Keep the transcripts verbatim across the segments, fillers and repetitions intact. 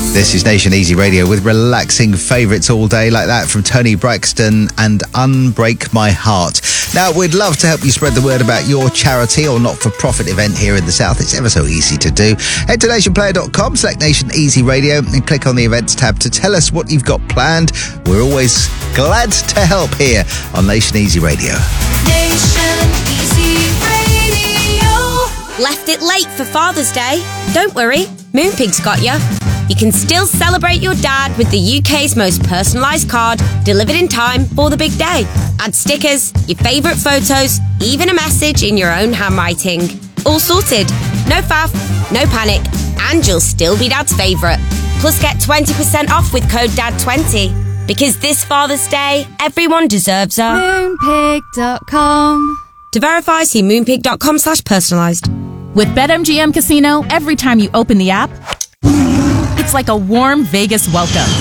This is Nation Easy Radio with relaxing favourites all day like that from Tony Braxton and Unbreak My Heart. Now, we'd love to help you spread the word about your charity or not-for-profit event here in the South. It's ever so easy to do. Head to nation player dot com, select Nation Easy Radio and click on the events tab to tell us what you've got planned. We're always glad to help here on Nation Easy Radio. Nation Easy Radio. Left it late for Father's Day? Don't worry, Moonpig's got you. You can still celebrate your dad with the U K's most personalised card, delivered in time for the big day. Add stickers, your favourite photos, even a message in your own handwriting. All sorted. No faff, no panic, and you'll still be Dad's favourite. Plus get twenty percent off with code D A D twenty. Because this Father's Day, everyone deserves a... Moonpig dot com. To verify, see moonpig dot com slash personalised. With BetMGM Casino, every time you open the app, it's like a warm Vegas welcome.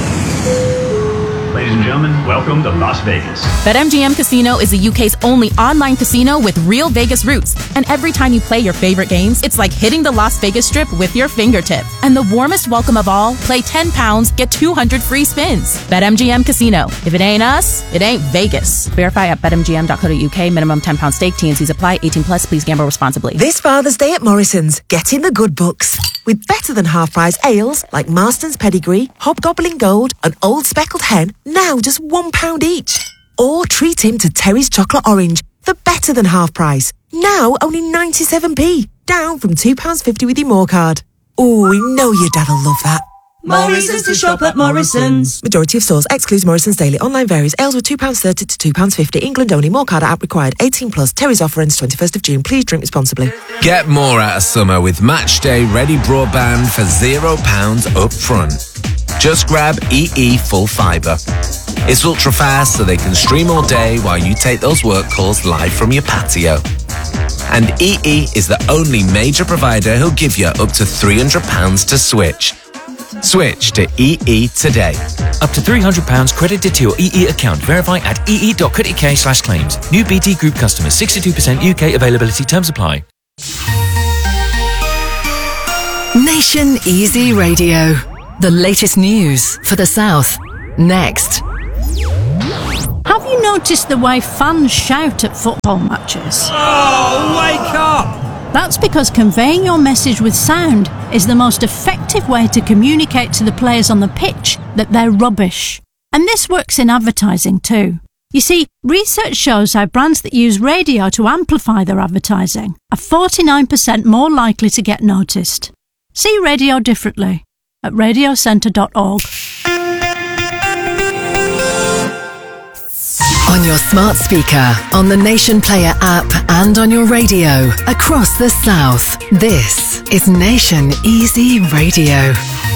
Ladies and gentlemen, welcome to Las Vegas. BetMGM Casino is the U K's only online casino with real Vegas roots. And every time you play your favorite games, it's like hitting the Las Vegas Strip with your fingertip. And the warmest welcome of all, play ten pounds, get two hundred free spins. BetMGM Casino. If it ain't us, it ain't Vegas. Verify at bet M G M dot co dot U K. Minimum ten pounds stake. T and C's apply. eighteen plus. Please gamble responsibly. This Father's Day at Morrison's, get in the good books. With better than half price ales like Marston's Pedigree, Hobgoblin Gold and Old Speckled Hen, now just one pound each. Or treat him to Terry's Chocolate Orange for better than half price, now only ninety-seven p, down from two pounds fifty with your More card. Oh, we know your dad'll love that. Morrison's to shop at Morrison's. Majority of stores excludes Morrison's Daily. Online varies. Ales were two pounds thirty to two pounds fifty. England only. More card app required. eighteen plus. Terry's offer ends twenty-first of June. Please drink responsibly. Get more out of summer with Matchday Ready Broadband for zero pounds up front. Just grab E E Full Fibre. It's ultra fast so they can stream all day while you take those work calls live from your patio. And E E is the only major provider who'll give you up to three hundred pounds to switch. Switch to E E today. Up to three hundred pounds credited to your E E account. Verify at ee dot co dot U K slash claims. New B T Group customers. sixty-two percent U K availability. Terms apply. Nation Easy Radio. The latest news for the South. Next. Have you noticed the way fans shout at football matches? Oh, wake up! That's because conveying your message with sound is the most effective way to communicate to the players on the pitch that they're rubbish. And this works in advertising too. You see, research shows how brands that use radio to amplify their advertising are forty-nine percent more likely to get noticed. See radio differently at radio centre dot org. On your smart speaker, on the Nation Player app, and on your radio across the South. This is Nation Easy Radio.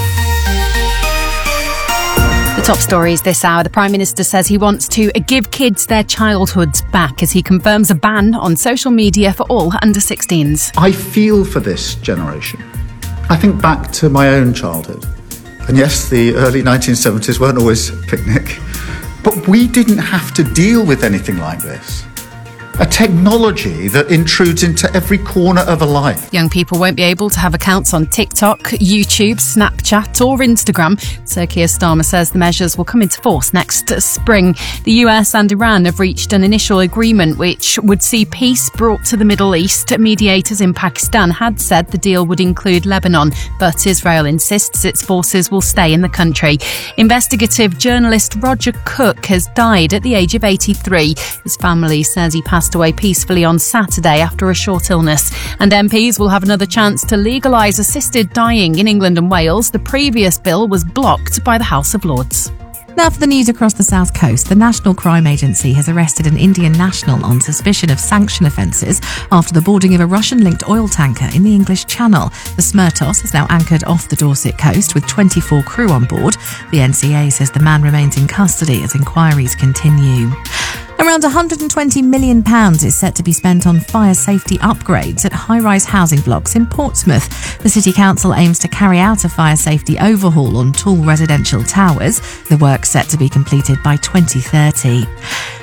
The top stories this hour. The Prime Minister says he wants to give kids their childhoods back as he confirms a ban on social media for all under sixteens. I feel for this generation. I think back to my own childhood. And yes, the early nineteen seventies weren't always a picnic. But we didn't have to deal with anything like this. A technology that intrudes into every corner of a life. Young people won't be able to have accounts on TikTok, YouTube, Snapchat or Instagram. Sir Keir Starmer says the measures will come into force next spring. The U S and Iran have reached an initial agreement which would see peace brought to the Middle East. Mediators in Pakistan had said the deal would include Lebanon, but Israel insists its forces will stay in the country. Investigative journalist Roger Cook has died at the age of eighty-three. His family says he passed away peacefully on Saturday after a short illness. And M Ps will have another chance to legalise assisted dying in England and Wales. The previous bill was blocked by the House of Lords. Now for the news across the South Coast. The National Crime Agency has arrested an Indian national on suspicion of sanction offences after the boarding of a Russian-linked oil tanker in the English Channel. The Smertos is now anchored off the Dorset coast with twenty-four crew on board. The N C A says the man remains in custody as inquiries continue. Around one hundred twenty million pounds is set to be spent on fire safety upgrades at high-rise housing blocks in Portsmouth. The City Council aims to carry out a fire safety overhaul on tall residential towers. The work's set to be completed by twenty thirty.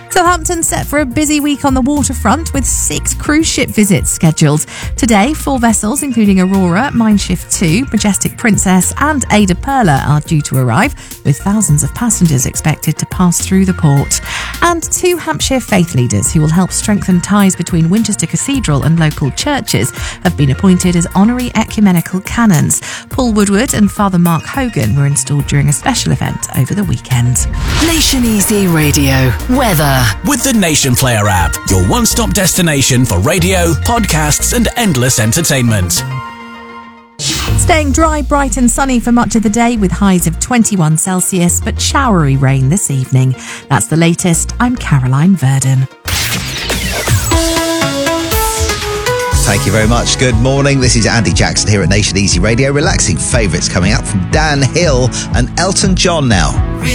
Southampton set for a busy week on the waterfront with six cruise ship visits scheduled. Today, four vessels, including Aurora, Mindshift two, Majestic Princess and Ada Perla are due to arrive, with thousands of passengers expected to pass through the port. And two Hampshire faith leaders who will help strengthen ties between Winchester Cathedral and local churches have been appointed as honorary ecumenical canons. Paul Woodward and Father Mark Hogan were installed during a special event over the weekend. Nation Easy Radio. Weather. With the Nation Player app, your one-stop destination for radio, podcasts and endless entertainment. Staying dry, bright and sunny for much of the day with highs of twenty-one Celsius, but showery rain this evening. That's the latest. I'm Caroline Verdon. Thank you very much. Good morning. This is Andy Jackson here at Nation Easy Radio. Relaxing favourites coming up from Dan Hill and Elton John now.